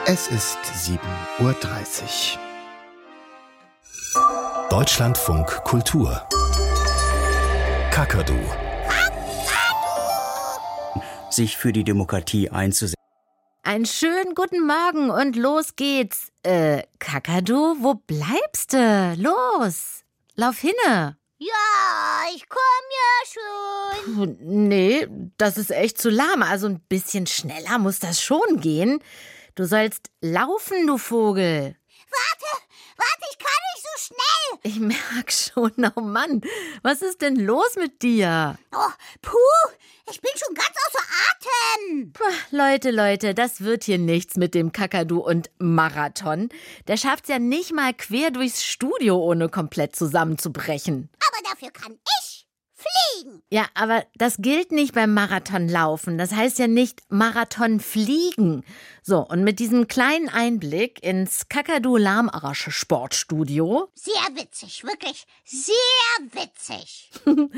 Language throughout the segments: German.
Es ist 7:30 Uhr. Deutschlandfunk Kultur. Kakadu. Sich für die Demokratie einzusetzen. Einen schönen guten Morgen und los geht's. Kakadu, wo bleibst du? Los, lauf hinne. Ja, ich komm ja schon. Puh, nee, das ist echt zu lahm. Also ein bisschen schneller muss das schon gehen. Du sollst laufen, du Vogel. Warte, ich kann nicht so schnell. Ich merk schon, oh Mann, was ist denn los mit dir? Oh, puh, ich bin schon ganz außer Atem. Puh, Leute, das wird hier nichts mit dem Kakadu und Marathon. Der schafft's ja nicht mal quer durchs Studio, ohne komplett zusammenzubrechen. Aber dafür kann ich fliegen. Ja, aber das gilt nicht beim Marathonlaufen. Das heißt ja nicht Marathonfliegen. So, und mit diesem kleinen Einblick ins Kakadu-Lahmarsch-Sportstudio. Sehr witzig, wirklich sehr witzig.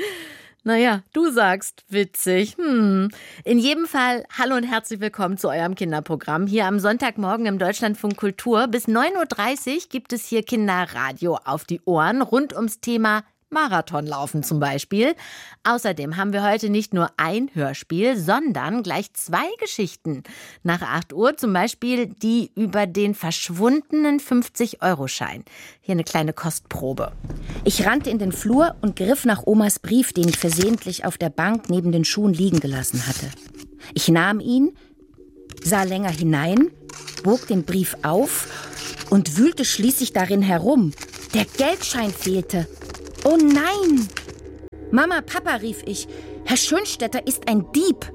Naja, du sagst witzig. In jedem Fall, hallo und herzlich willkommen zu eurem Kinderprogramm hier am Sonntagmorgen im Deutschlandfunk Kultur. Bis 9:30 Uhr gibt es hier Kinderradio auf die Ohren rund ums Thema Marathonlaufen zum Beispiel. Außerdem haben wir heute nicht nur ein Hörspiel, sondern gleich 2 Geschichten. Nach 8 Uhr zum Beispiel die über den verschwundenen 50-Euro-Schein. Hier eine kleine Kostprobe. Ich rannte in den Flur und griff nach Omas Brief, den ich versehentlich auf der Bank neben den Schuhen liegen gelassen hatte. Ich nahm ihn, sah länger hinein, bog den Brief auf und wühlte schließlich darin herum. Der Geldschein fehlte. Oh nein! Mama, Papa, rief ich. Herr Schönstetter ist ein Dieb.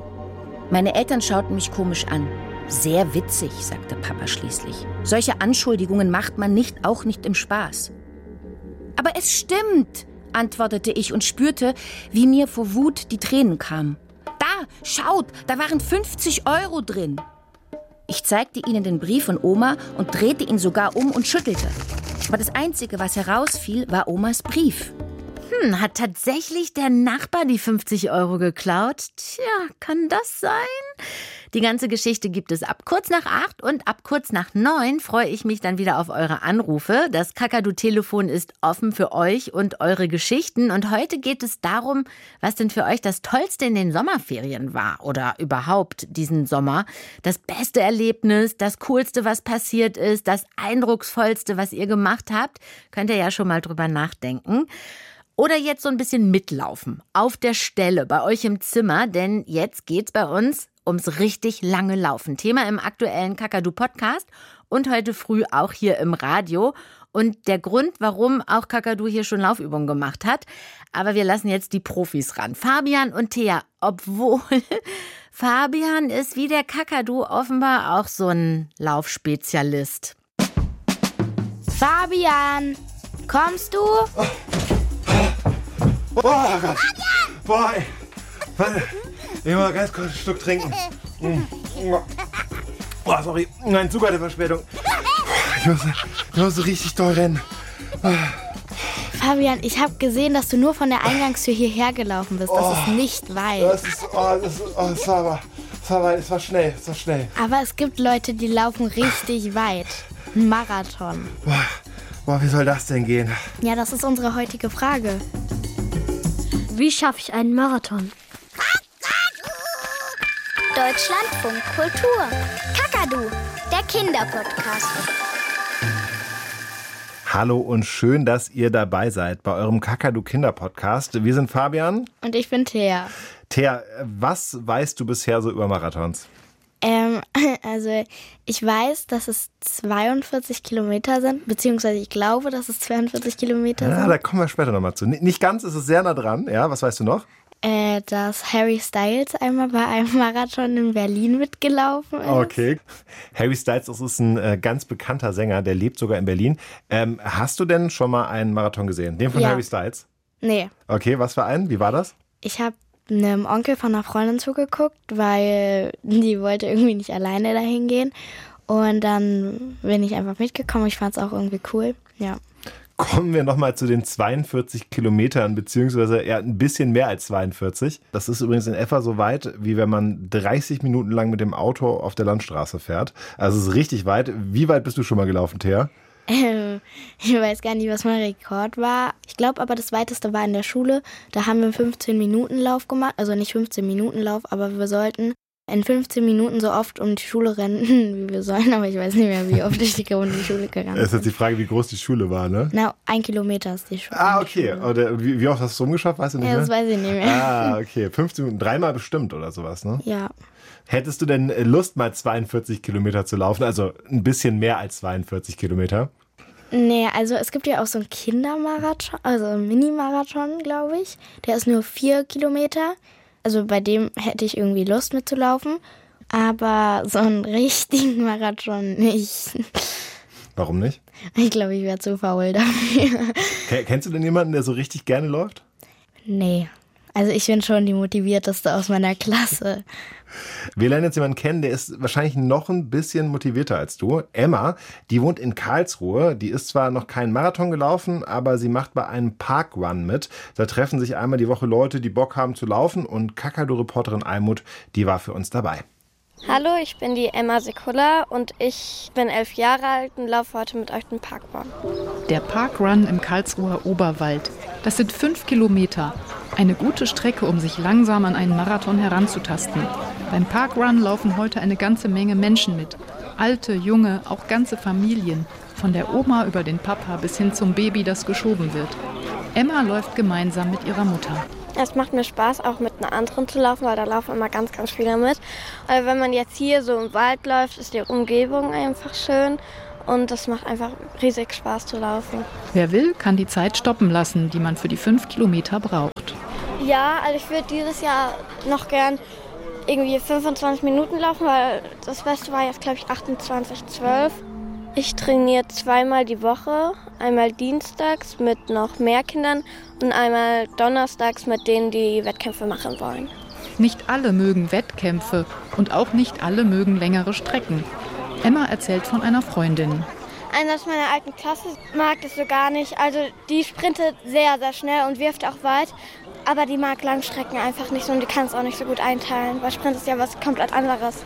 Meine Eltern schauten mich komisch an. Sehr witzig, sagte Papa schließlich. Solche Anschuldigungen macht man nicht, auch nicht im Spaß. Aber es stimmt, antwortete ich und spürte, wie mir vor Wut die Tränen kamen. Da, schaut, da waren 50 Euro drin. Ich zeigte ihnen den Brief von Oma und drehte ihn sogar um und schüttelte. Aber das Einzige, was herausfiel, war Omas Brief. Hat tatsächlich der Nachbar die 50 Euro geklaut? Tja, kann das sein? Die ganze Geschichte gibt es ab kurz nach 8 und ab kurz nach 9 freue ich mich dann wieder auf eure Anrufe. Das Kakadu-Telefon ist offen für euch und eure Geschichten. Und heute geht es darum, was denn für euch das Tollste in den Sommerferien war oder überhaupt diesen Sommer. Das beste Erlebnis, das Coolste, was passiert ist, das Eindrucksvollste, was ihr gemacht habt. Könnt ihr ja schon mal drüber nachdenken. Oder jetzt so ein bisschen mitlaufen, auf der Stelle, bei euch im Zimmer, denn jetzt geht's bei uns ums richtig lange Laufen. Thema im aktuellen Kakadu-Podcast und heute früh auch hier im Radio. Und der Grund, warum auch Kakadu hier schon Laufübungen gemacht hat. Aber wir lassen jetzt die Profis ran. Fabian und Thea, obwohl Fabian ist wie der Kakadu offenbar auch so ein Laufspezialist. Fabian, kommst du? Boah, Gott. Boah, ey. Warte. Ich muss mal ganz kurz einen Schluck trinken. Boah, sorry. Mein Zug hatte Verspätung. Ich muss so richtig doll rennen. Fabian, ich habe gesehen, dass du nur von der Eingangstür hierher gelaufen bist. Das ist nicht weit. Es war schnell. Aber es gibt Leute, die laufen richtig weit. Ein Marathon. Boah, wie soll das denn gehen? Ja, das ist unsere heutige Frage. Wie schaffe ich einen Marathon? Deutschlandfunk Kultur. Kakadu, der Kinderpodcast. Hallo und schön, dass ihr dabei seid bei eurem Kakadu-Kinder-Podcast. Wir sind Fabian. Und ich bin Thea. Thea, was weißt du bisher so über Marathons? Also ich weiß, dass es 42 Kilometer sind, beziehungsweise ich glaube, dass es 42 Kilometer sind. Ja, da kommen wir später nochmal zu. Nicht ganz, ist es sehr nah dran. Ja, was weißt du noch? Dass Harry Styles einmal bei einem Marathon in Berlin mitgelaufen ist. Okay. Harry Styles, das ist ein ganz bekannter Sänger, der lebt sogar in Berlin. Hast du denn schon mal einen Marathon gesehen? Den von Harry Styles? Nee. Okay, was für einen? Wie war das? Ich habe einem Onkel von einer Freundin zugeguckt, weil die wollte irgendwie nicht alleine dahin gehen. Und dann bin ich einfach mitgekommen. Ich fand es auch irgendwie cool. Ja. Kommen wir nochmal zu den 42 Kilometern, beziehungsweise eher ein bisschen mehr als 42. Das ist übrigens in etwa so weit, wie wenn man 30 Minuten lang mit dem Auto auf der Landstraße fährt. Also es ist richtig weit. Wie weit bist du schon mal gelaufen, Thea? Ich weiß gar nicht, was mein Rekord war. Ich glaube aber, das weiteste war in der Schule. Da haben wir einen 15-Minuten-Lauf gemacht. Also nicht 15-Minuten-Lauf, aber wir sollten in 15 Minuten so oft um die Schule rennen, wie wir sollen. Aber ich weiß nicht mehr, wie oft ich um die Schule gerannt bin. Das ist jetzt die Frage, wie groß die Schule war, ne? Na, 1 Kilometer ist die Schule. Ah, okay. Oder wie oft hast du es umgeschafft? Weißt du nicht mehr? Das weiß ich nicht mehr. Ah, okay. 15 Minuten, 3-mal bestimmt oder sowas, ne? Ja. Hättest du denn Lust, mal 42 Kilometer zu laufen? Also ein bisschen mehr als 42 Kilometer? Nee, also es gibt ja auch so einen Kindermarathon, also einen Mini-Marathon, glaube ich. Der ist nur 4 Kilometer. Also bei dem hätte ich irgendwie Lust mitzulaufen. Aber so einen richtigen Marathon nicht. Warum nicht? Ich glaube, ich wäre zu faul dafür. Kennst du denn jemanden, der so richtig gerne läuft? Nee. Also ich bin schon die Motivierteste aus meiner Klasse. Wir lernen jetzt jemanden kennen, der ist wahrscheinlich noch ein bisschen motivierter als du. Emma, die wohnt in Karlsruhe. Die ist zwar noch keinen Marathon gelaufen, aber sie macht bei einem Parkrun mit. Da treffen sich einmal die Woche Leute, die Bock haben zu laufen. Und Kakadu-Reporterin Almut, die war für uns dabei. Hallo, ich bin die Emma Sekula und ich bin 11 Jahre alt und laufe heute mit euch den Parkrun. Der Parkrun im Karlsruher Oberwald. Das sind 5 Kilometer. Eine gute Strecke, um sich langsam an einen Marathon heranzutasten. Beim Parkrun laufen heute eine ganze Menge Menschen mit. Alte, junge, auch ganze Familien. Von der Oma über den Papa bis hin zum Baby, das geschoben wird. Emma läuft gemeinsam mit ihrer Mutter. Es macht mir Spaß, auch mit einer anderen zu laufen, weil da laufen immer ganz, ganz viele mit. Also wenn man jetzt hier so im Wald läuft, ist die Umgebung einfach schön und das macht einfach riesig Spaß zu laufen. Wer will, kann die Zeit stoppen lassen, die man für die 5 Kilometer braucht. Ja, also ich würde dieses Jahr noch gern irgendwie 25 Minuten laufen, weil das Beste war jetzt, glaube ich, 28,12. Ich trainiere 2-mal die Woche, einmal dienstags mit noch mehr Kindern und einmal donnerstags mit denen, die Wettkämpfe machen wollen. Nicht alle mögen Wettkämpfe und auch nicht alle mögen längere Strecken. Emma erzählt von einer Freundin. Eine aus meiner alten Klasse mag das so gar nicht. Also die sprintet sehr, sehr schnell und wirft auch weit. Aber die mag Langstrecken einfach nicht so und die kann es auch nicht so gut einteilen, weil Sprint ist ja was komplett anderes.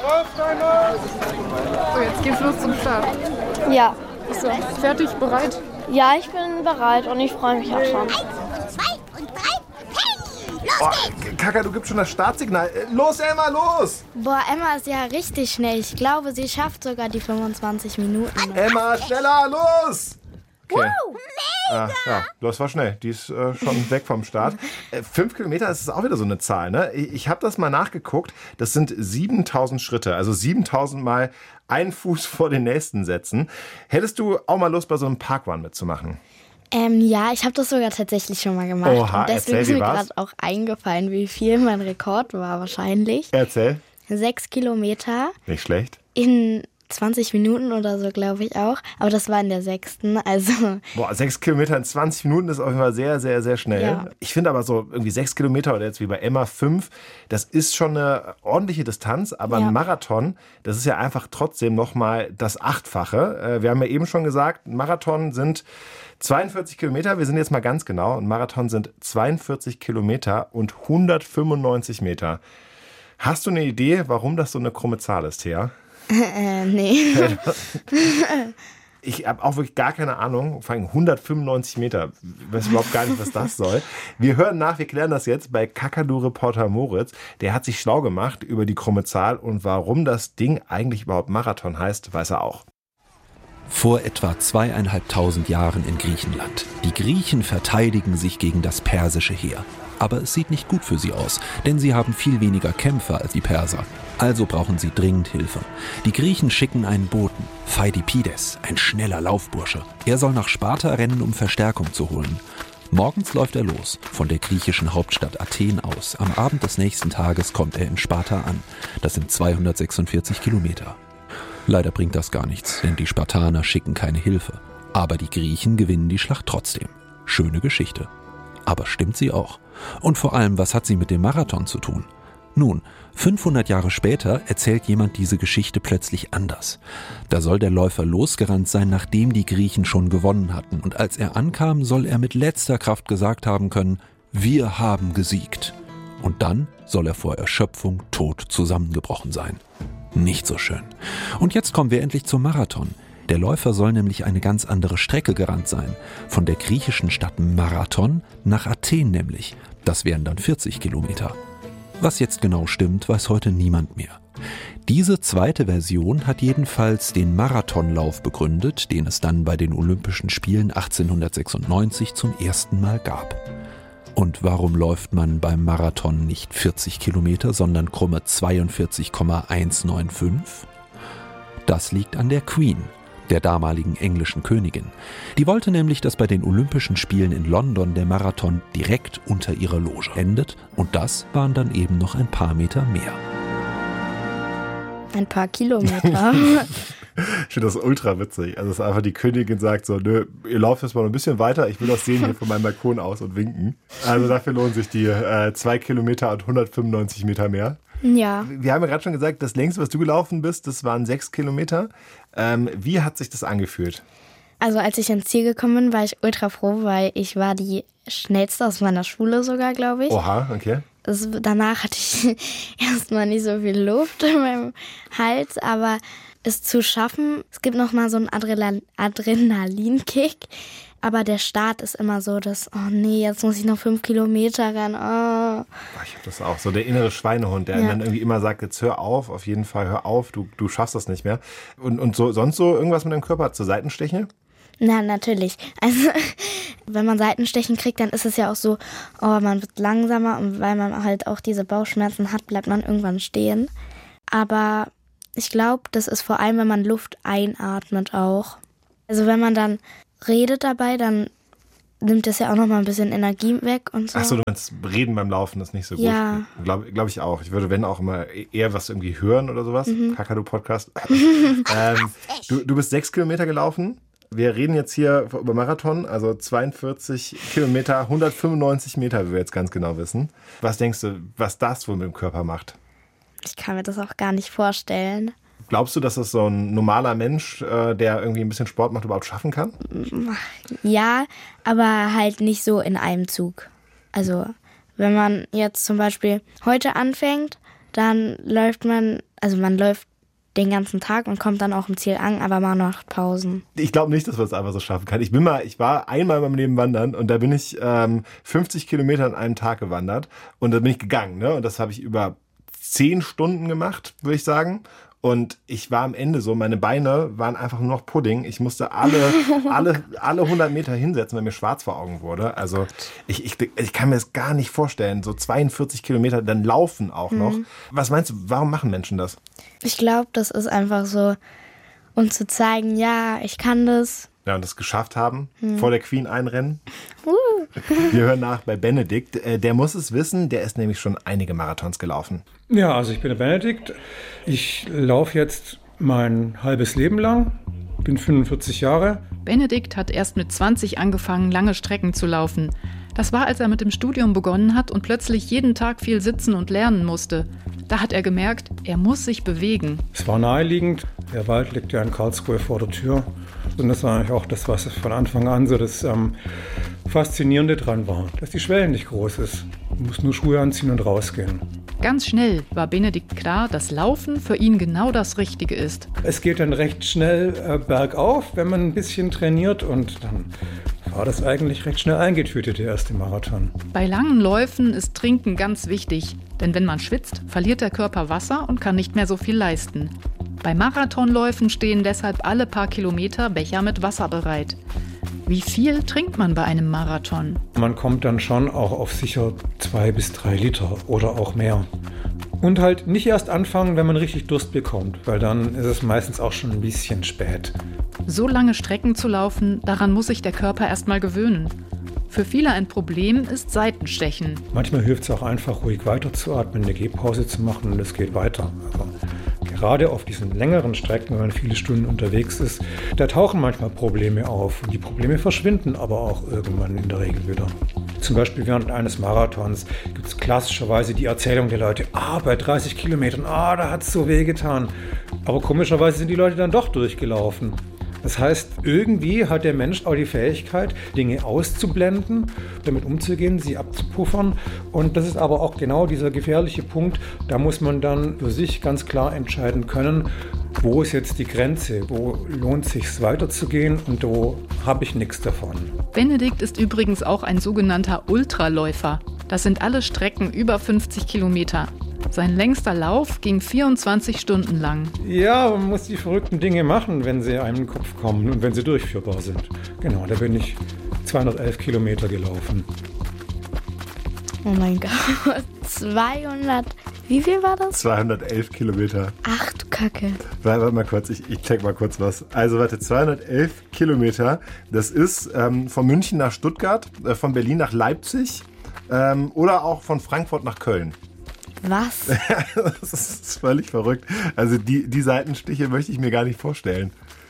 So, jetzt geht's los zum Start. Ja. Bist du fertig, bereit? Ja, ich bin bereit und ich freue mich auch schon. 1, 2 und 3, hey, los geht's! Kaka, du gibst schon das Startsignal. Los, Emma, los! Boah, Emma ist ja richtig schnell. Ich glaube, sie schafft sogar die 25 Minuten. Emma, schneller, los! Okay. Wow, mega! Ja, das war schnell. Die ist schon weg vom Start. 5 Kilometer, das ist auch wieder so eine Zahl, ne? Ich habe das mal nachgeguckt. Das sind 7000 Schritte. Also 7000 Mal einen Fuß vor den nächsten setzen. Hättest du auch mal Lust, bei so einem Parkrun mitzumachen? Ja, ich habe das sogar tatsächlich schon mal gemacht. Oha, und deswegen erzähl, ist wie mir war's? gerade auch eingefallen, wie viel mein Rekord war wahrscheinlich. Erzähl. 6 Kilometer Nicht schlecht. in 20 Minuten oder so, glaube ich auch. Aber das war in der 6. Also Boah, 6 Kilometer in 20 Minuten ist auf jeden Fall sehr, sehr, sehr schnell. Ja. Ich finde aber so irgendwie 6 Kilometer oder jetzt wie bei Emma 5, das ist schon eine ordentliche Distanz. Aber Ja. ein Marathon, das ist ja einfach trotzdem nochmal das 8-fache. Wir haben ja eben schon gesagt, ein Marathon sind 42 Kilometer. Wir sind jetzt mal ganz genau. Ein Marathon sind 42 Kilometer und 195 Meter. Hast du eine Idee, warum das so eine krumme Zahl ist, Thea? nee. Ich habe auch wirklich gar keine Ahnung. Vor allem 195 Meter. Ich weiß überhaupt gar nicht, was das soll. Wir hören nach, wir klären das jetzt bei Kakadu-Reporter Moritz. Der hat sich schlau gemacht über die krumme Zahl und warum das Ding eigentlich überhaupt Marathon heißt, weiß er auch. Vor etwa 2500 Jahren in Griechenland. Die Griechen verteidigen sich gegen das persische Heer. Aber es sieht nicht gut für sie aus, denn sie haben viel weniger Kämpfer als die Perser. Also brauchen sie dringend Hilfe. Die Griechen schicken einen Boten, Pheidippides, ein schneller Laufbursche. Er soll nach Sparta rennen, um Verstärkung zu holen. Morgens läuft er los, von der griechischen Hauptstadt Athen aus. Am Abend des nächsten Tages kommt er in Sparta an. Das sind 246 Kilometer. Leider bringt das gar nichts, denn die Spartaner schicken keine Hilfe. Aber die Griechen gewinnen die Schlacht trotzdem. Schöne Geschichte. Aber stimmt sie auch? Und vor allem, was hat sie mit dem Marathon zu tun? Nun, 500 Jahre später erzählt jemand diese Geschichte plötzlich anders. Da soll der Läufer losgerannt sein, nachdem die Griechen schon gewonnen hatten. Und als er ankam, soll er mit letzter Kraft gesagt haben können: Wir haben gesiegt. Und dann soll er vor Erschöpfung tot zusammengebrochen sein. Nicht so schön. Und jetzt kommen wir endlich zum Marathon. Der Läufer soll nämlich eine ganz andere Strecke gerannt sein. Von der griechischen Stadt Marathon nach Athen nämlich. Das wären dann 40 Kilometer. Was jetzt genau stimmt, weiß heute niemand mehr. Diese zweite Version hat jedenfalls den Marathonlauf begründet, den es dann bei den Olympischen Spielen 1896 zum ersten Mal gab. Und warum läuft man beim Marathon nicht 40 Kilometer, sondern krumme 42,195? Das liegt an der Queen, der damaligen englischen Königin. Die wollte nämlich, dass bei den Olympischen Spielen in London der Marathon direkt unter ihrer Loge endet. Und das waren dann eben noch ein paar Meter mehr. Ein paar Kilometer. Ich finde das ultra witzig. Also, dass einfach die Königin sagt so: Nö, ihr lauft jetzt mal noch ein bisschen weiter. Ich will das sehen hier von meinem Balkon aus und winken. Also dafür lohnen sich die 2 Kilometer und 195 Meter mehr. Ja. Wir haben ja gerade schon gesagt, das längste, was du gelaufen bist, das waren 6 Kilometer. Wie hat sich das angefühlt? Also als ich ins Ziel gekommen bin, war ich ultra froh, weil ich war die schnellste aus meiner Schule sogar, glaube ich. Oha, okay. Danach hatte ich erstmal nicht so viel Luft in meinem Hals, aber es zu schaffen, es gibt nochmal so einen Adrenalinkick, aber der Start ist immer so, dass, oh nee, jetzt muss ich noch 5 Kilometer rennen. Oh. Ich habe das auch, so der innere Schweinehund, der dann irgendwie immer sagt, jetzt hör auf jeden Fall, hör auf, du schaffst das nicht mehr. Und so, sonst so irgendwas mit deinem Körper, zur Seitenstechen? Na, natürlich. Also, wenn man Seitenstechen kriegt, dann ist es ja auch so, oh, man wird langsamer und weil man halt auch diese Bauchschmerzen hat, bleibt man irgendwann stehen. Aber ich glaube, das ist vor allem, wenn man Luft einatmet auch. Also wenn man dann redet dabei, dann nimmt das ja auch nochmal ein bisschen Energie weg und so. Achso, du meinst, Reden beim Laufen ist nicht so gut. Ja. Glaub ich auch. Ich würde, wenn auch immer eher was irgendwie hören oder sowas. Kakadu-Podcast. Du bist 6 Kilometer gelaufen. Wir reden jetzt hier über Marathon, also 42 Kilometer, 195 Meter, wie wir jetzt ganz genau wissen. Was denkst du, was das wohl mit dem Körper macht? Ich kann mir das auch gar nicht vorstellen. Glaubst du, dass das so ein normaler Mensch, der irgendwie ein bisschen Sport macht, überhaupt schaffen kann? Ja, aber halt nicht so in einem Zug. Also wenn man jetzt zum Beispiel heute anfängt, dann läuft man läuft den ganzen Tag und kommt dann auch im Ziel an, aber man macht Pausen. Ich glaube nicht, dass man es einfach so schaffen kann. Ich war einmal in meinem Leben wandern und da bin ich 50 Kilometer an einem Tag gewandert und da bin ich gegangen. Ne? Und das habe ich über 10 Stunden gemacht, würde ich sagen. Und ich war am Ende so, meine Beine waren einfach nur noch Pudding. Ich musste alle 100 Meter hinsetzen, weil mir schwarz vor Augen wurde. Also ich kann mir das gar nicht vorstellen. So 42 Kilometer, dann laufen auch noch. Was meinst du, warum machen Menschen das? Ich glaube, das ist einfach so, um zu zeigen, ja, ich kann das. Ja, und das geschafft haben, vor der Queen einrennen. Wir hören nach bei Benedikt. Der muss es wissen, der ist nämlich schon einige Marathons gelaufen. Ja, also ich bin der Benedikt. Ich laufe jetzt mein halbes Leben lang, bin 45 Jahre. Benedikt hat erst mit 20 angefangen, lange Strecken zu laufen. Das war, als er mit dem Studium begonnen hat und plötzlich jeden Tag viel sitzen und lernen musste. Da hat er gemerkt, er muss sich bewegen. Es war naheliegend. Der Wald liegt ja in Karlsruhe vor der Tür. Und das war eigentlich auch das, was von Anfang an so das Faszinierende dran war. Dass die Schwelle nicht groß ist. Man muss nur Schuhe anziehen und rausgehen. Ganz schnell war Benedikt klar, dass Laufen für ihn genau das Richtige ist. Es geht dann recht schnell bergauf, wenn man ein bisschen trainiert. Und dann war das eigentlich recht schnell eingetütet, der erste Marathon. Bei langen Läufen ist Trinken ganz wichtig. Denn wenn man schwitzt, verliert der Körper Wasser und kann nicht mehr so viel leisten. Bei Marathonläufen stehen deshalb alle paar Kilometer Becher mit Wasser bereit. Wie viel trinkt man bei einem Marathon? Man kommt dann schon auch auf sicher 2 bis 3 Liter oder auch mehr. Und halt nicht erst anfangen, wenn man richtig Durst bekommt, weil dann ist es meistens auch schon ein bisschen spät. So lange Strecken zu laufen, daran muss sich der Körper erstmal gewöhnen. Für viele ein Problem ist Seitenstechen. Manchmal hilft es auch einfach, ruhig weiterzuatmen, eine Gehpause zu machen und es geht weiter. Aber gerade auf diesen längeren Strecken, wenn man viele Stunden unterwegs ist, da tauchen manchmal Probleme auf. Und die Probleme verschwinden aber auch irgendwann in der Regel wieder. Zum Beispiel während eines Marathons gibt es klassischerweise die Erzählung der Leute, bei 30 Kilometern, da hat es so wehgetan. Aber komischerweise sind die Leute dann doch durchgelaufen. Das heißt, irgendwie hat der Mensch auch die Fähigkeit, Dinge auszublenden, damit umzugehen, sie abzupuffern. Und das ist aber auch genau dieser gefährliche Punkt. Da muss man dann für sich ganz klar entscheiden können, wo ist jetzt die Grenze, wo lohnt es sich weiterzugehen und wo habe ich nichts davon. Benedikt ist übrigens auch ein sogenannter Ultraläufer. Das sind alle Strecken über 50 Kilometer. Sein längster Lauf ging 24 Stunden lang. Ja, man muss die verrückten Dinge machen, wenn sie einem in den Kopf kommen und wenn sie durchführbar sind. Genau, da bin ich 211 Kilometer gelaufen. Oh mein Gott, 200, wie viel war das? 211 Kilometer. Ach du Kacke. Warte mal kurz, ich check mal kurz was. Also 211 Kilometer, das ist von München nach Stuttgart, von Berlin nach Leipzig oder auch von Frankfurt nach Köln. Was? Das ist völlig verrückt. Also die Seitenstiche möchte ich mir gar nicht vorstellen.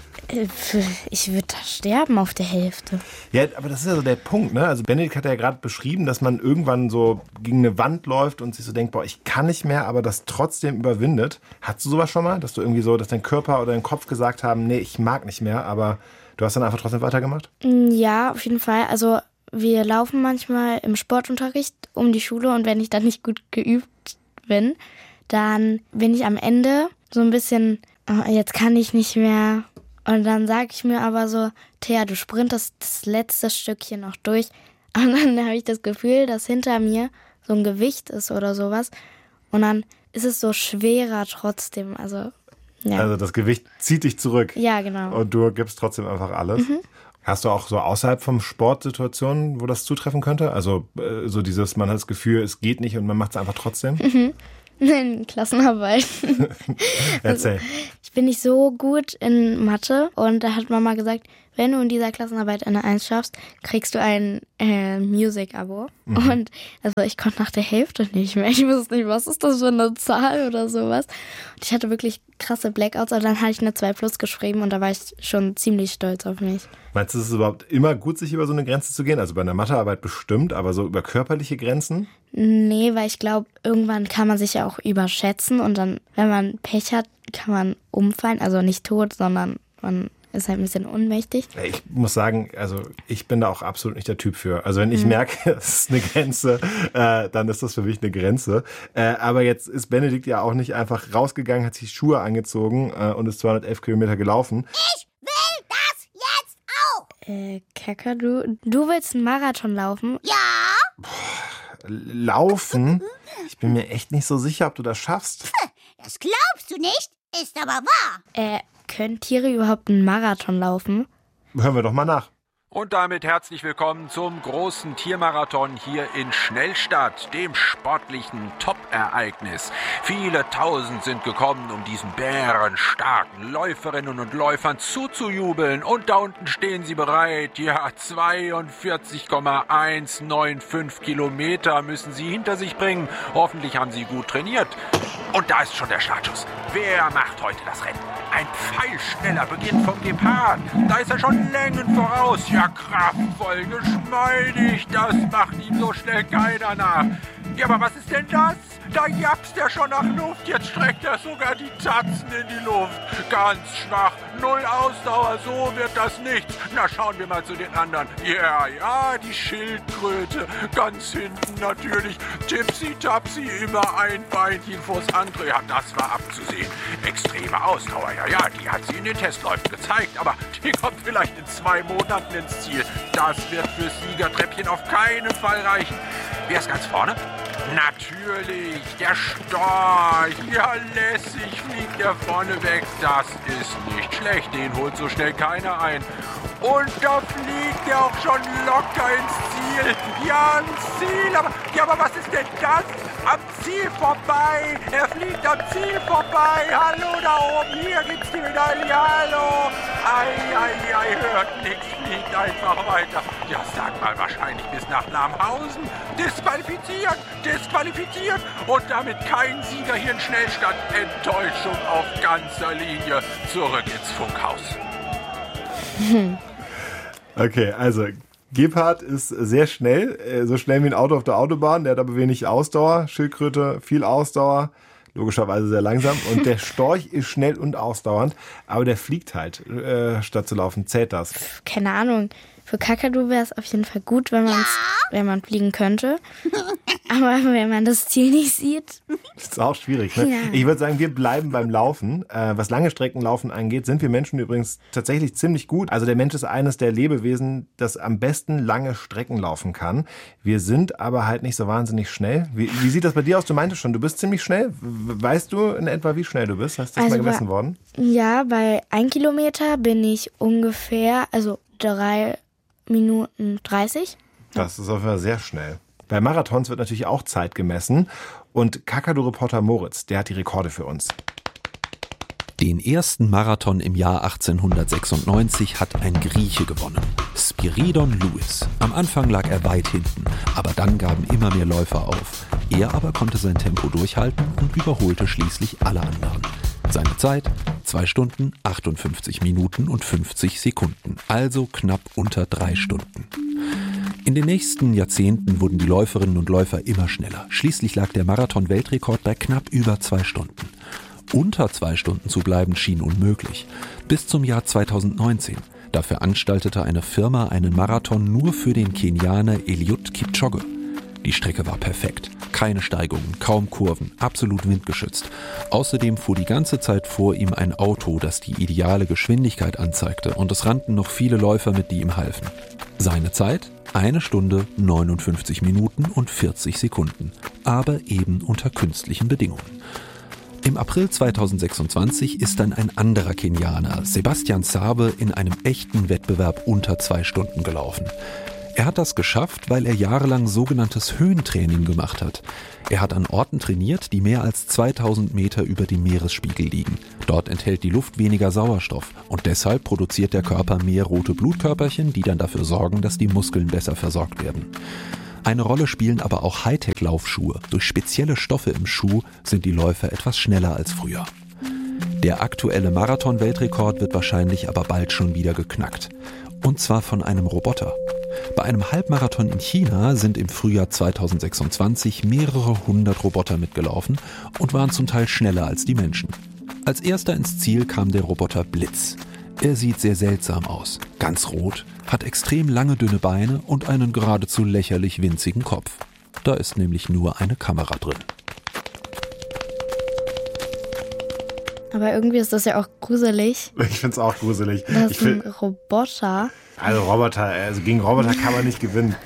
Ich würde da sterben auf der Hälfte. Ja, aber das ist ja so der Punkt, ne? Also Benedikt hat ja gerade beschrieben, dass man irgendwann so gegen eine Wand läuft und sich so denkt, ich kann nicht mehr, aber das trotzdem überwindet. Hattest du sowas schon mal? Dass du irgendwie so, dass dein Körper oder dein Kopf gesagt haben, nee, ich mag nicht mehr, aber du hast dann einfach trotzdem weitergemacht? Ja, auf jeden Fall. Also wir laufen manchmal im Sportunterricht um die Schule und wenn ich dann nicht gut geübt bin, dann bin ich am Ende so ein bisschen, jetzt kann ich nicht mehr. Und dann sage ich mir aber so, Thea, du sprintest das letzte Stückchen noch durch. Und dann habe ich das Gefühl, dass hinter mir so ein Gewicht ist oder sowas. Und dann ist es so schwerer trotzdem. Also, ja. Also das Gewicht zieht dich zurück. Ja, genau. Und du gibst trotzdem einfach alles. Mhm. Hast du auch so außerhalb vom Sport Situationen, wo das zutreffen könnte? Also so dieses, man hat das Gefühl, es geht nicht und man macht es einfach trotzdem? Mhm. In Klassenarbeit. Erzähl. Also, ich bin nicht so gut in Mathe und da hat Mama gesagt, wenn du in dieser Klassenarbeit eine 1 schaffst, kriegst du ein Music-Abo. Mhm. Und also ich konnte nach der Hälfte nicht mehr. Ich wusste nicht, was ist das für eine Zahl oder sowas. Und ich hatte wirklich krasse Blackouts, aber dann hatte ich eine 2+ geschrieben und da war ich schon ziemlich stolz auf mich. Meinst du, es ist überhaupt immer gut, sich über so eine Grenze zu gehen? Also bei einer Mathearbeit bestimmt, aber so über körperliche Grenzen? Nee, weil ich glaube, irgendwann kann man sich ja auch überschätzen und dann, wenn man Pech hat, kann man umfallen. Also nicht tot, sondern man ist halt ein bisschen ohnmächtig. Ich muss sagen, also ich bin da auch absolut nicht der Typ für. Also wenn ich merke, es ist eine Grenze, dann ist das für mich eine Grenze. Aber jetzt ist Benedikt ja auch nicht einfach rausgegangen, hat sich Schuhe angezogen und ist 211 Kilometer gelaufen. Ich will das jetzt auch! Kecker, du willst einen Marathon laufen? Ja! Laufen? Ich bin mir echt nicht so sicher, ob du das schaffst. Das glaubst du nicht, ist aber wahr. Können Tiere überhaupt einen Marathon laufen? Hören wir doch mal nach. Und damit herzlich willkommen zum großen Tiermarathon hier in Schnellstadt, dem sportlichen Top-Ereignis. Viele Tausend sind gekommen, um diesen bärenstarken Läuferinnen und Läufern zuzujubeln. Und da unten stehen sie bereit. Ja, 42,195 Kilometer müssen sie hinter sich bringen. Hoffentlich haben sie gut trainiert. Und da ist schon der Startschuss. Wer macht heute das Rennen? Ein pfeilschneller Beginn vom Gepard. Da ist er schon Längen voraus. Ja, kraftvoll, geschmeidig. Das macht ihm so schnell keiner nach. Ja, aber was ist denn das? Da japst er schon nach Luft. Jetzt streckt er sogar die Tatzen in die Luft. Ganz schwach, null Ausdauer, so wird das nichts. Na, schauen wir mal zu den anderen. Ja, die Schildkröte. Ganz hinten natürlich. Tipsy-Tapsy, immer ein Beinchen vors andere. Ja, das war abzusehen. Extreme Ausdauer, ja, die hat sie in den Testläufen gezeigt. Aber die kommt vielleicht in 2 Monaten ins Ziel. Das wird fürs Siegertreppchen auf keinen Fall reichen. Wer ist ganz vorne? Natürlich, der Storch. Ja, lässig fliegt er vorne weg. Das ist nicht schlecht, den holt so schnell keiner ein. Und da fliegt er auch schon locker ins Ziel. Ja, ins Ziel. Aber was ist denn das? Am Ziel vorbei. Er fliegt am Ziel vorbei. Hallo da oben. Hier gibt's die Medaille. Hallo. Ei, hört nichts. Fliegt einfach weiter. Ja, sag mal, wahrscheinlich bis nach Lamhausen. Disqualifiziert. Und damit kein Sieger hier in Schnellstadt. Enttäuschung auf ganzer Linie. Zurück ins Funkhaus. Okay, also Gepard ist sehr schnell, so schnell wie ein Auto auf der Autobahn. Der hat aber wenig Ausdauer. Schildkröte, viel Ausdauer. Logischerweise sehr langsam. Und der Storch ist schnell und ausdauernd. Aber der fliegt halt, statt zu laufen. Zählt das? Keine Ahnung. Für Kakadu wäre es auf jeden Fall gut, wenn man fliegen könnte. Aber wenn man das Ziel nicht sieht. Das ist auch schwierig, ne? Ja. Ich würde sagen, wir bleiben beim Laufen. Was lange Streckenlaufen angeht, sind wir Menschen übrigens tatsächlich ziemlich gut. Also der Mensch ist eines der Lebewesen, das am besten lange Strecken laufen kann. Wir sind aber halt nicht so wahnsinnig schnell. Wie sieht das bei dir aus? Du meintest schon, du bist ziemlich schnell. Weißt du in etwa, wie schnell du bist? Hast du das mal gemessen worden? Ja, bei 1 Kilometer bin ich ungefähr, 3 Minuten 30. Das ist auf jeden Fall sehr schnell. Bei Marathons wird natürlich auch Zeit gemessen. Und Kakadu-Reporter Moritz, der hat die Rekorde für uns. Den ersten Marathon im Jahr 1896 hat ein Grieche gewonnen. Spiridon Lewis. Am Anfang lag er weit hinten, aber dann gaben immer mehr Läufer auf. Er aber konnte sein Tempo durchhalten und überholte schließlich alle anderen. Seine Zeit? 2 Stunden, 58 Minuten und 50 Sekunden. Also knapp unter 3 Stunden. In den nächsten Jahrzehnten wurden die Läuferinnen und Läufer immer schneller. Schließlich lag der Marathon-Weltrekord bei knapp über 2 Stunden. Unter 2 Stunden zu bleiben schien unmöglich. Bis zum Jahr 2019. Da veranstaltete eine Firma einen Marathon nur für den Kenianer Eliud Kipchoge. Die Strecke war perfekt. Keine Steigungen, kaum Kurven, absolut windgeschützt. Außerdem fuhr die ganze Zeit vor ihm ein Auto, das die ideale Geschwindigkeit anzeigte, und es rannten noch viele Läufer mit, die ihm halfen. Seine Zeit? 1 Stunde, 59 Minuten und 40 Sekunden. Aber eben unter künstlichen Bedingungen. Im April 2026 ist dann ein anderer Kenianer, Sebastian Sabe, in einem echten Wettbewerb unter 2 Stunden gelaufen. Er hat das geschafft, weil er jahrelang sogenanntes Höhentraining gemacht hat. Er hat an Orten trainiert, die mehr als 2000 Meter über dem Meeresspiegel liegen. Dort enthält die Luft weniger Sauerstoff und deshalb produziert der Körper mehr rote Blutkörperchen, die dann dafür sorgen, dass die Muskeln besser versorgt werden. Eine Rolle spielen aber auch Hightech-Laufschuhe. Durch spezielle Stoffe im Schuh sind die Läufer etwas schneller als früher. Der aktuelle Marathon-Weltrekord wird wahrscheinlich aber bald schon wieder geknackt. Und zwar von einem Roboter. Bei einem Halbmarathon in China sind im Frühjahr 2026 mehrere 100 Roboter mitgelaufen und waren zum Teil schneller als die Menschen. Als erster ins Ziel kam der Roboter Blitz. Er sieht sehr seltsam aus, ganz rot, hat extrem lange dünne Beine und einen geradezu lächerlich winzigen Kopf. Da ist nämlich nur eine Kamera drin. Aber irgendwie ist das ja auch gruselig. Ich finde es auch gruselig. Das ist ein Roboter. Also gegen Roboter kann man nicht gewinnen.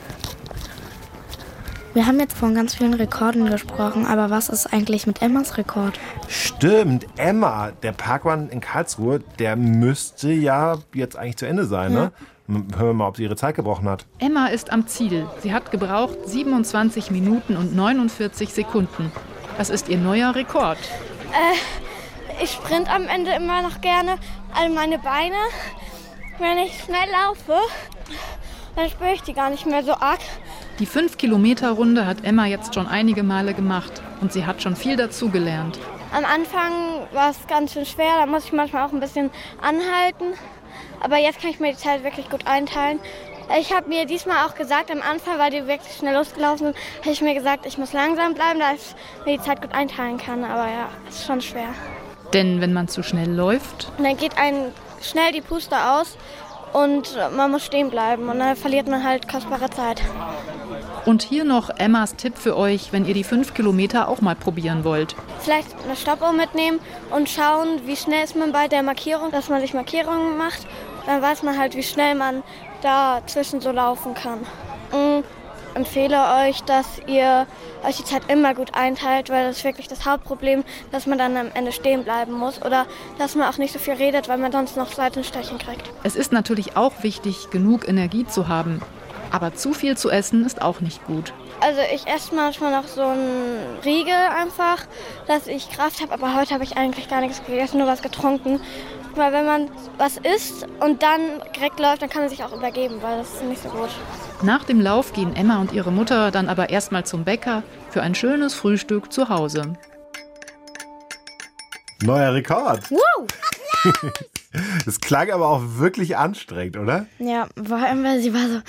Wir haben jetzt von ganz vielen Rekorden gesprochen, aber was ist eigentlich mit Emmas Rekord? Stimmt, Emma, der Parkrun in Karlsruhe, der müsste ja jetzt eigentlich zu Ende sein, ne? Hören wir mal, ob sie ihre Zeit gebrochen hat. Emma ist am Ziel. Sie hat gebraucht 27 Minuten und 49 Sekunden. Das ist ihr neuer Rekord. Ich sprint am Ende immer noch gerne all meine Beine. Wenn ich schnell laufe, dann spüre ich die gar nicht mehr so arg. Die 5-Kilometer-Runde hat Emma jetzt schon einige Male gemacht und sie hat schon viel dazugelernt. Am Anfang war es ganz schön schwer, da muss ich manchmal auch ein bisschen anhalten. Aber jetzt kann ich mir die Zeit wirklich gut einteilen. Ich habe mir diesmal auch gesagt, am Anfang, weil die wirklich schnell losgelaufen sind, habe ich mir gesagt, ich muss langsam bleiben, da ich mir die Zeit gut einteilen kann. Aber ja, es ist schon schwer. Denn wenn man zu schnell läuft, dann geht einem schnell die Puste aus und man muss stehen bleiben. Und dann verliert man halt kostbare Zeit. Und hier noch Emmas Tipp für euch, wenn ihr die 5 Kilometer auch mal probieren wollt. Vielleicht eine Stoppuhr mitnehmen und schauen, wie schnell ist man bei der Markierung, dass man sich Markierungen macht. Dann weiß man halt, wie schnell man dazwischen so laufen kann. Ich empfehle euch, dass ihr euch die Zeit immer gut einteilt, weil das ist wirklich das Hauptproblem, dass man dann am Ende stehen bleiben muss oder dass man auch nicht so viel redet, weil man sonst noch Seitenstechen kriegt. Es ist natürlich auch wichtig, genug Energie zu haben. Aber zu viel zu essen ist auch nicht gut. Also ich esse manchmal noch so einen Riegel einfach, dass ich Kraft habe. Aber heute habe ich eigentlich gar nichts gegessen, nur was getrunken. Weil wenn man was isst und dann direkt läuft, dann kann man sich auch übergeben, weil das ist nicht so gut. Nach dem Lauf gehen Emma und ihre Mutter dann aber erstmal zum Bäcker für ein schönes Frühstück zu Hause. Neuer Rekord! Applaus! Das klang aber auch wirklich anstrengend, oder? Ja, vor allem, weil sie war so...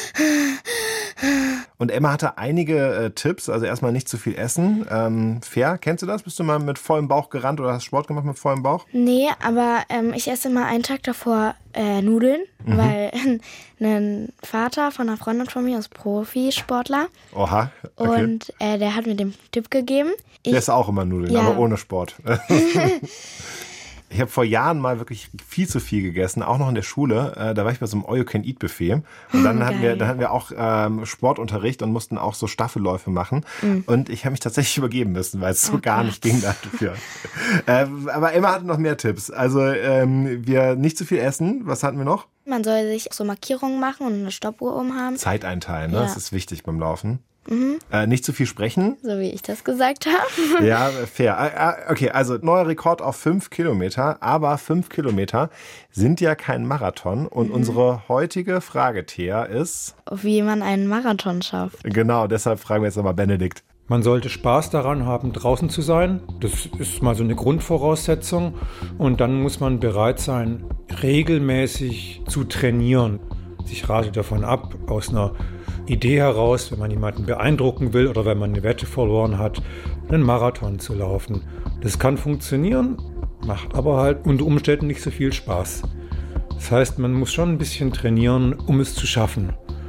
Und Emma hatte einige Tipps, also erstmal nicht zu viel essen. Fair, kennst du das? Bist du mal mit vollem Bauch gerannt oder hast Sport gemacht mit vollem Bauch? Nee, aber ich esse immer einen Tag davor Nudeln, weil ein Vater von einer Freundin von mir ist Profisportler. Oha, okay. Und der hat mir den Tipp gegeben. Der ist auch immer Nudeln, aber ohne Sport. Ich habe vor Jahren mal wirklich viel zu viel gegessen, auch noch in der Schule. Da war ich bei so einem All-You-Can-Eat-Buffet. Und dann hatten wir auch Sportunterricht und mussten auch so Staffelläufe machen. Und ich habe mich tatsächlich übergeben müssen, weil es so gar nicht ging dafür. Aber Emma hatte noch mehr Tipps. Also wir nicht zu viel essen. Was hatten wir noch? Man soll sich so Markierungen machen und eine Stoppuhr umhaben. Zeit einteilen, ne? Das ist wichtig beim Laufen. Nicht zu viel sprechen. So wie ich das gesagt habe. Ja, fair. Okay, also neuer Rekord auf 5 Kilometer. Aber 5 Kilometer sind ja kein Marathon. Und unsere heutige Frage, Thea, ist... Wie man einen Marathon schafft. Genau, deshalb fragen wir jetzt nochmal Benedikt. Man sollte Spaß daran haben, draußen zu sein. Das ist mal so eine Grundvoraussetzung. Und dann muss man bereit sein, regelmäßig zu trainieren. Ich rate davon ab, aus einer Idee heraus, wenn man jemanden beeindrucken will oder wenn man eine Wette verloren hat, einen Marathon zu laufen. Das kann funktionieren, macht aber halt unter Umständen nicht so viel Spaß. Das heißt, man muss schon ein bisschen trainieren, um es zu schaffen.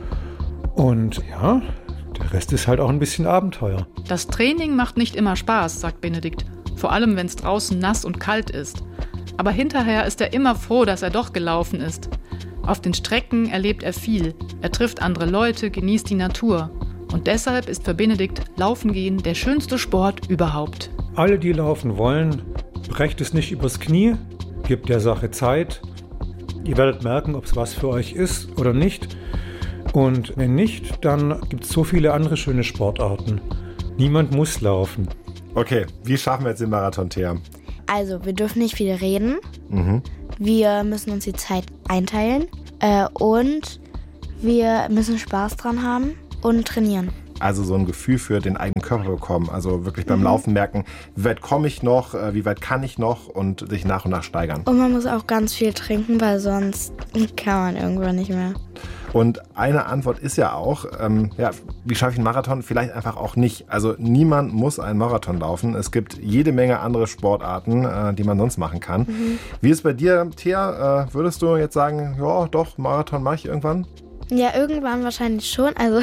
Und ja, der Rest ist halt auch ein bisschen Abenteuer. Das Training macht nicht immer Spaß, sagt Benedikt. Vor allem, wenn es draußen nass und kalt ist. Aber hinterher ist er immer froh, dass er doch gelaufen ist. Auf den Strecken erlebt er viel. Er trifft andere Leute, genießt die Natur. Und deshalb ist für Benedikt Laufen gehen der schönste Sport überhaupt. Alle, die laufen wollen, brecht es nicht übers Knie, gebt der Sache Zeit. Ihr werdet merken, ob es was für euch ist oder nicht. Und wenn nicht, dann gibt es so viele andere schöne Sportarten. Niemand muss laufen. Okay, wie schaffen wir jetzt den Marathon, Thea? Also, wir dürfen nicht viel reden. Wir müssen uns die Zeit einteilen. Und wir müssen Spaß dran haben und trainieren. Also so ein Gefühl für den eigenen Körper bekommen. Also wirklich beim Laufen merken, wie weit komme ich noch, wie weit kann ich noch und sich nach und nach steigern. Und man muss auch ganz viel trinken, weil sonst kann man irgendwann nicht mehr. Und eine Antwort ist ja auch, wie schaffe ich einen Marathon? Vielleicht einfach auch nicht. Also niemand muss einen Marathon laufen. Es gibt jede Menge andere Sportarten, die man sonst machen kann. Wie ist es bei dir, Thea? Würdest du jetzt sagen, ja doch, Marathon mache ich irgendwann? Ja, irgendwann wahrscheinlich schon, also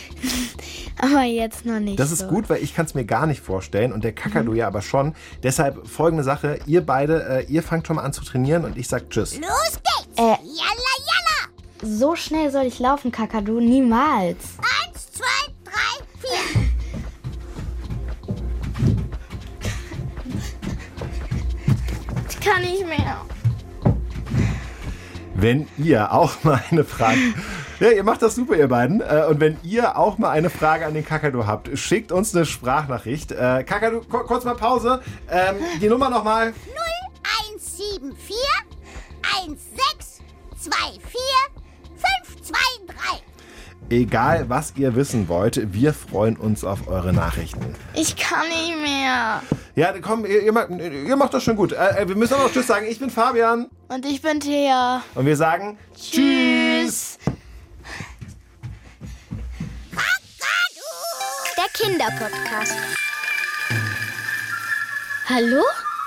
aber jetzt noch nicht. Das ist gut, weil ich kann es mir gar nicht vorstellen und der Kakadu ja aber schon. Deshalb folgende Sache, ihr beide, ihr fangt schon mal an zu trainieren und ich sag Tschüss. Los geht's! Jalla, jalla! So schnell soll ich laufen, Kakadu, niemals. 1, 2, 3, 4. Ich kann nicht mehr. Wenn ihr auch mal eine Frage... Ja, ihr macht das super, ihr beiden. Und wenn ihr auch mal eine Frage an den Kakadu habt, schickt uns eine Sprachnachricht. Kakadu, kurz mal Pause. Die Nummer nochmal. 0174 1624 523. Egal, was ihr wissen wollt, wir freuen uns auf eure Nachrichten. Ich kann nicht mehr. Ja, komm, ihr macht das schon gut. Wir müssen auch noch Tschüss sagen. Ich bin Fabian. Und ich bin Thea. Und wir sagen Tschüss. Der Kinderpodcast. Hallo?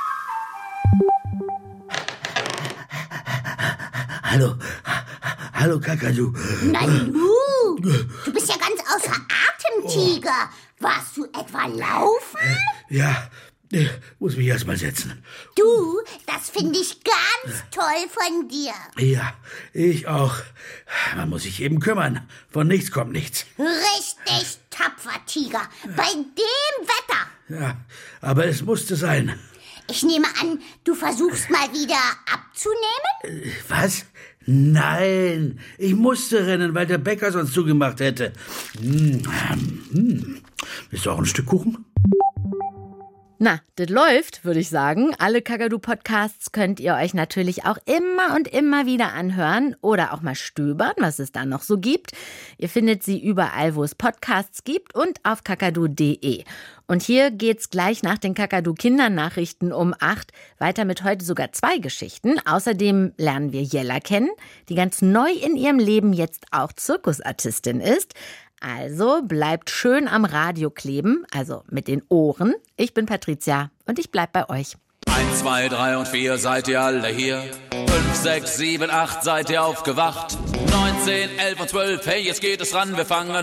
Hallo Kakadu. Nein, du bist ja ganz außer Atem, Tiger. Warst du etwa laufen? Ja, muss mich erst mal setzen. Du, das finde ich ganz toll von dir. Ja, ich auch. Man muss sich eben kümmern. Von nichts kommt nichts. Richtig tapfer, Tiger. Bei dem Wetter. Ja, aber es musste sein. Ich nehme an, du versuchst mal wieder abzunehmen? Was? Nein, ich musste rennen, weil der Bäcker sonst zugemacht hätte. Willst du auch ein Stück Kuchen? Na, das läuft, würde ich sagen. Alle Kakadu-Podcasts könnt ihr euch natürlich auch immer und immer wieder anhören oder auch mal stöbern, was es da noch so gibt. Ihr findet sie überall, wo es Podcasts gibt und auf kakadu.de. Und hier geht's gleich nach den Kakadu-Kindernachrichten um 8 weiter mit heute sogar 2 Geschichten. Außerdem lernen wir Jella kennen, die ganz neu in ihrem Leben jetzt auch Zirkusartistin ist. Also bleibt schön am Radio kleben, also mit den Ohren. Ich bin Patricia und ich bleib bei euch. 1, 2, 3 und 4, seid ihr alle hier? 5, 6, 7, 8, seid ihr aufgewacht? 9, 10, 11 und 12, hey, jetzt geht es ran, wir fangen